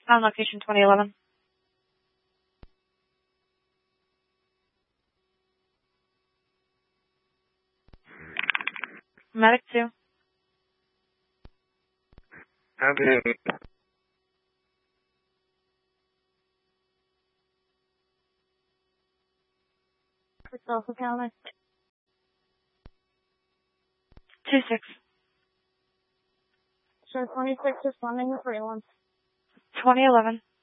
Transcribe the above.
On location 2011. Medic 2. Okay. Alpha County. 2-6. So 26 responding to 3-1. 2011.